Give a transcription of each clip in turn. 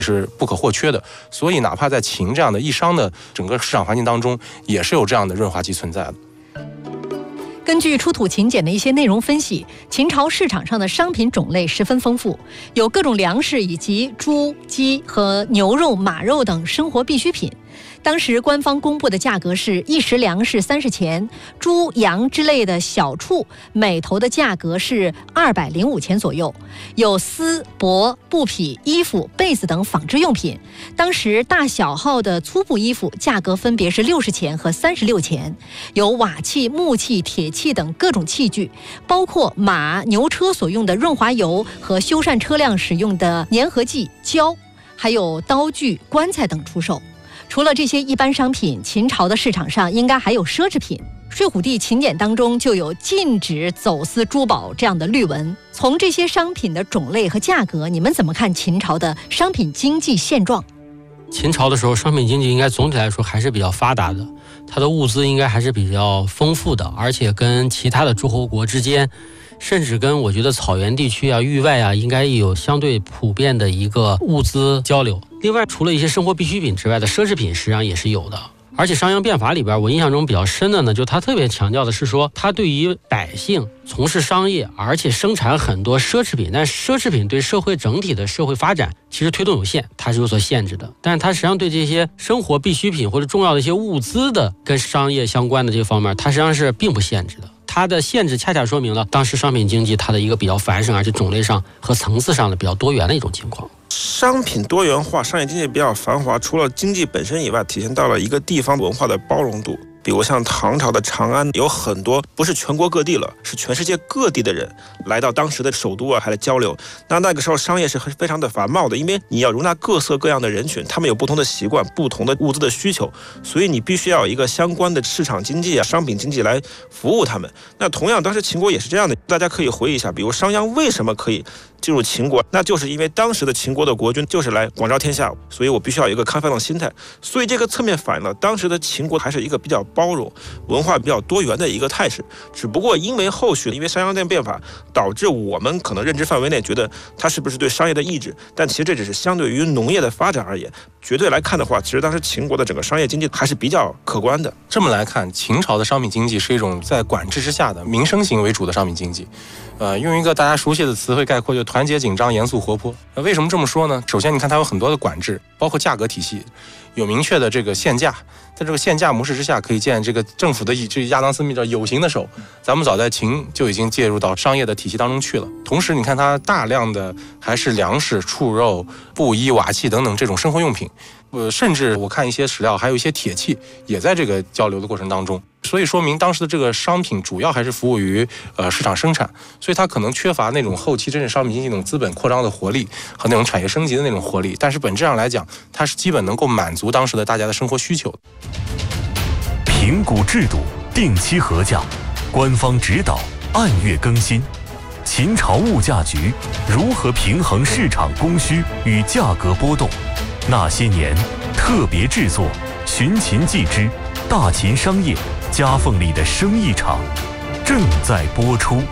是不可或缺的。所以哪怕在秦这样的易商的整个市场环境当中，也是有这样的润滑剂存在的。 根据出土秦简的一些内容分析，秦朝市场上的商品种类十分丰富，有各种粮食以及猪、鸡和牛肉、马肉等生活必需品。当时官方公布的价格是1石粮食30钱，猪、羊之类的小畜每头的价格是205钱左右。有丝、帛、布匹、衣服、被子等纺织用品。当时大小号的粗布衣服价格分别是60钱和36钱。有瓦器、木器、铁器等各种器具，包括马、牛车所用的润滑油和修缮车辆使用的粘合剂、胶，还有刀具、棺材等出售。除了这些一般商品，秦朝的市场上应该还有奢侈品。睡虎地秦简当中就有禁止走私珠宝这样的律文。从这些商品的种类和价格，你们怎么看秦朝的商品经济现状？ 秦朝的时候，商品经济应该总体来说还是比较发达的，它的物资应该还是比较丰富的，而且跟其他的诸侯国之间，甚至跟我觉得草原地区啊、域外啊，应该有相对普遍的一个物资交流。另外，除了一些生活必需品之外的奢侈品，实际上也是有的。而且商鞅变法里边，我印象中比较深的呢，就他特别强调的是说，他对于百姓从事商业，而且生产很多奢侈品，但奢侈品对社会整体的社会发展其实推动有限，它是有所限制的。但是它实际上对这些生活必需品或者重要的一些物资的跟商业相关的这个方面，它实际上是并不限制的。它的限制恰恰说明了当时商品经济它的一个比较繁盛，而且种类上和层次上的比较多元的一种情况。 商品多元化，商业经济比较繁华，除了经济本身以外，体现到了一个地方文化的包容度。比如像唐朝的长安，有很多不是全国各地了，是全世界各地的人来到当时的首都啊，还来交流。那个时候商业是非常的繁茂的，因为你要容纳各色各样的人群，他们有不同的习惯、不同的物资的需求，所以你必须要有一个相关的市场经济啊、商品经济来服务他们。那同样，当时秦国也是这样的，大家可以回忆一下，比如商鞅为什么可以进入秦国，那就是因为当时的秦国的国君就是来广招天下，所以我必须要有一个开放的心态。所以这个侧面反映了当时的秦国还是一个比较包容、文化比较多元的一个态势。只不过因为后续因为商鞅变法，导致我们可能认知范围内觉得它是不是对商业的抑制，但其实这只是相对于农业的发展而言。绝对来看的话，其实当时秦国的整个商业经济还是比较可观的。 这么来看，秦朝的商品经济是一种在管制之下的民生型为主的商品经济。用一个大家熟悉的词汇概括，就团结、紧张、严肃、活泼。为什么这么说呢？首先，你看它有很多的管制，包括价格体系，有明确的这个限价。在这个限价模式之下，可以见这个政府的这亚当斯密叫有形的手。咱们早在秦就已经介入到商业的体系当中去了。同时，你看它大量的还是粮食、畜肉、布衣、瓦器等等这种生活用品。甚至我看一些史料，还有一些铁器也在这个交流的过程当中，所以说明当时的这个商品主要还是服务于市场生产，所以它可能缺乏那种后期真正商品经济那种资本扩张的活力和那种产业升级的那种活力，但是本质上来讲，它是基本能够满足当时的大家的生活需求。 评估制度，定期核价，官方指导，按月更新。秦朝物价局如何平衡市场供需与价格波动？那些年特别制作寻秦记之大秦商业夹缝里的生意场正在播出。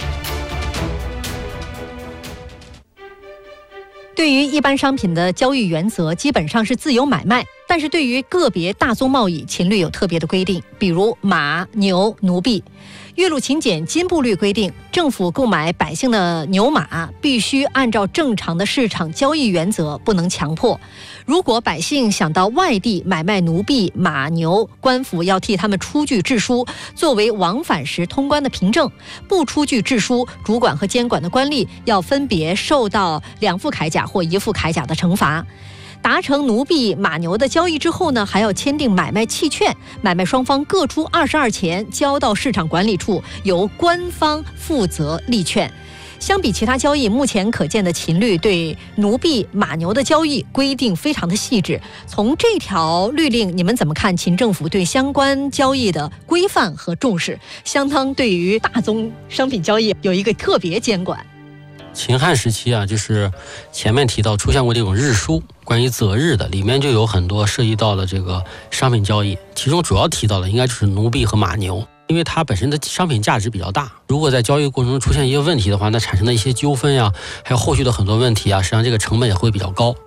对于一般商品的交易原则基本上是自由买卖，但是对于个别大宗贸易，秦律有特别的规定，比如马、牛、奴婢。岳麓秦简金部律规定，政府购买百姓的牛马必须按照正常的市场交易原则，不能强迫。如果百姓想到外地买卖奴婢、马牛，官府要替他们出具制书，作为往返时通关的凭证。不出具制书，主管和监管的官吏要分别受到2副铠甲或1副铠甲的惩罚。达成奴婢、马牛的交易之后呢，还要签订买卖契券，买卖双方各出22钱，交到市场管理处，由官方负责立券。相比其他交易，目前可见的秦律对奴婢、马牛的交易规定非常的细致。从这条律令，你们怎么看秦政府对相关交易的规范和重视？相当对于大宗商品交易有一个特别监管。 秦汉时期啊，就是前面提到出现过这种日书，关于择日的，里面就有很多涉及到了这个商品交易，其中主要提到的应该就是奴婢和马牛，因为它本身的商品价值比较大，如果在交易过程中出现一些问题的话，那产生的一些纠纷呀，还有后续的很多问题啊，实际上这个成本也会比较高。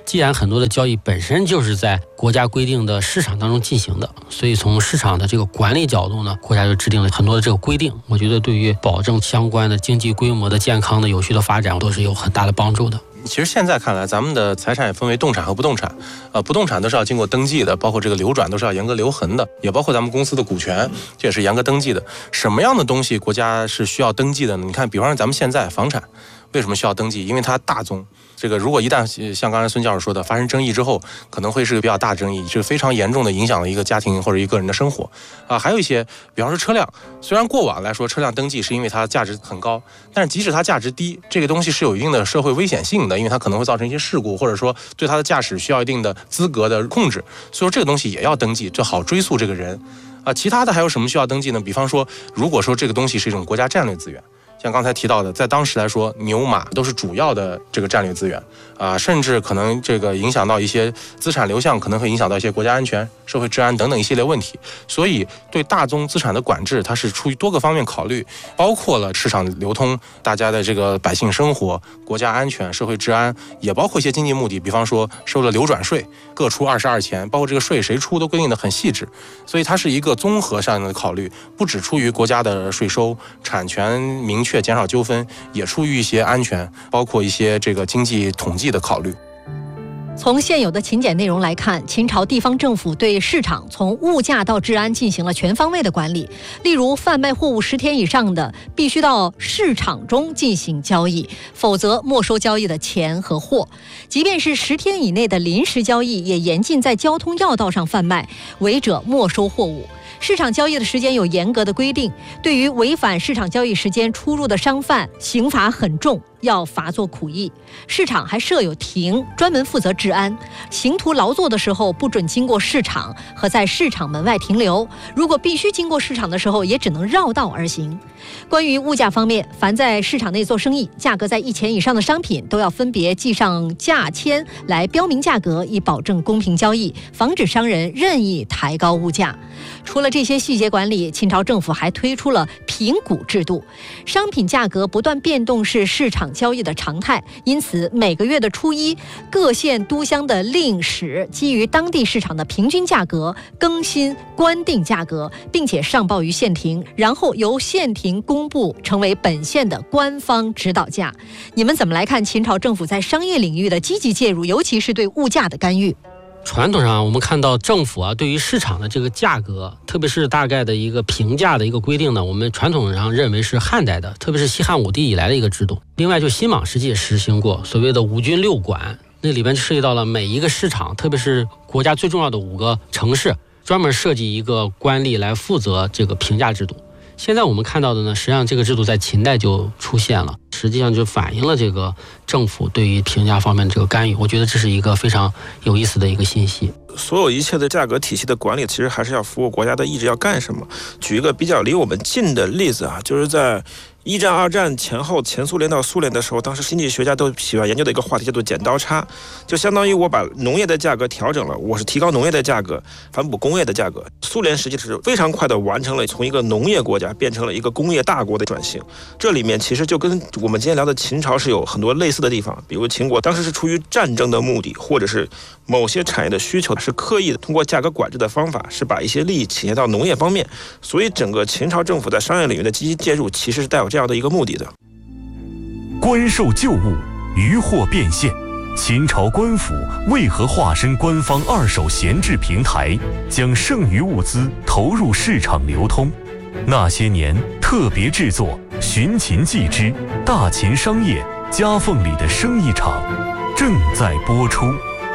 既然很多的交易本身就是在国家规定的市场当中进行的，所以从市场的这个管理角度呢，国家就制定了很多的这个规定。我觉得对于保证相关的经济规模的健康的有序的发展都是有很大的帮助的。 其实现在看来，咱们的财产也分为动产和不动产，不动产都是要经过登记的，包括这个流转都是要严格留痕的，也包括咱们公司的股权，这也是严格登记的。什么样的东西国家是需要登记的呢？你看，比方说咱们现在房产，为什么需要登记？因为它大宗。这个如果一旦像刚才孙教授说的发生争议之后，可能会是个比较大争议，是非常严重的影响了一个家庭或者一个人的生活还有一些，比方说车辆，虽然过往来说车辆登记是因为它价值很高，但是即使它价值低，这个东西是有一定的社会危险性的，因为它可能会造成一些事故，或者说对它的驾驶需要一定的资格的控制，所以说这个东西也要登记，这好追溯这个人其他的还有什么需要登记呢？比方说，如果说这个东西是一种国家战略资源。像刚才提到的，在当时来说，牛马都是主要的这个战略资源甚至可能这个影响到一些资产流向，可能会影响到一些国家安全、社会治安等等一系列问题。所以，对大宗资产的管制，它是出于多个方面考虑，包括了市场流通、大家的这个百姓生活、国家安全、社会治安，也包括一些经济目的，比方说收了流转税，各出22钱，包括这个税谁出都规定的很细致。所以，它是一个综合上的考虑，不只出于国家的税收、产权明确减少纠纷，也出于一些安全，包括一些这个经济统计的考虑。 从现有的勤检内容来看，秦朝地方政府对市场从物价到治安进行了全方位的管理。例如，贩卖货物10天以上的，必须到市场中进行交易，否则没收交易的钱和货。即便是10天以内的临时交易，也严禁在交通要道上贩卖，违者没收货物。市场交易的时间有严格的规定，对于违反市场交易时间出入的商贩，刑罚很重，要罚作苦役。市场还设有亭，专门负责治安。行徒劳作的时候不准经过市场和在市场门外停留，如果必须经过市场的时候，也只能绕道而行。关于物价方面，凡在市场内做生意，价格在1钱以上的商品都要分别记上价签来标明价格，以保证公平交易，防止商人任意抬高物价。除了这些细节管理，秦朝政府还推出了评估制度。商品价格不断变动是市场交易的常态，因此每个月的初一，各县都乡的令史基于当地市场的平均价格更新官定价格，并且上报于县庭，然后由县庭公布，成为本县的官方指导价。你们怎么来看秦朝政府在商业领域的积极介入，尤其是对物价的干预？ 传统上我们看到政府对于市场的这个价格，特别是大概的一个评价的一个规定呢，我们传统上认为是汉代的，特别是西汉武帝以来的一个制度。另外就新莽时期也实行过所谓的5军6管，那里边涉及到了每一个市场，特别是国家最重要的5个城市，专门设计一个官吏来负责这个评价制度。现在我们看到的呢，实际上这个制度在秦代就出现了，实际上就反映了这个政府对于评价方面的这个干预。我觉得这是一个非常有意思的一个信息。 所有一切的价格体系的管理，其实还是要服务国家的意志要干什么。举一个比较离我们近的例子就是在1战2战前后，前苏联到苏联的时候，当时经济学家都喜欢研究的一个话题叫做剪刀差，就相当于我把农业的价格调整了，我是提高农业的价格，反哺工业的价格。苏联实际是非常快的完成了从一个农业国家变成了一个工业大国的转型。这里面其实就跟我们今天聊的秦朝是有很多类似的地方，比如秦国当时是出于战争的目的，或者是某些产业的需求，是刻意的通过价格管制的方法，是把一些利益倾斜到农业方面。所以整个秦朝政府在商业领域的积极介入，其实是带有这样的一个目的的。 官售旧物，渔获变现。秦朝官府为何化身官方2手闲置平台，将剩余物资投入市场流通？那些年特别制作《寻秦记之大秦商业夹缝里的生意场》正在播出。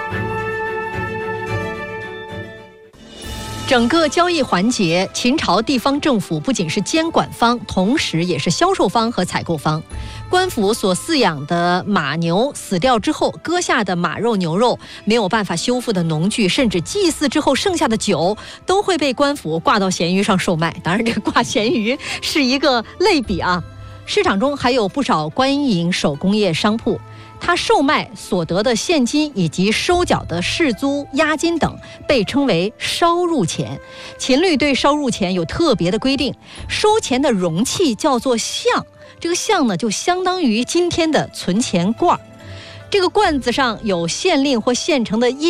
整个交易环节，秦朝地方政府不仅是监管方，同时也是销售方和采购方。官府所饲养的马牛死掉之后，割下的马肉、牛肉，没有办法修复的农具，甚至祭祀之后剩下的酒，都会被官府挂到闲鱼上售卖。当然，这个挂闲鱼是一个类比市场中还有不少官营手工业商铺，他售卖所得的现金以及收缴的市租、押金等，被称为烧入钱。秦律对烧入钱有特别的规定，收钱的容器叫做象，这个象呢就相当于今天的存钱罐。 这个罐子上有县令或县城的印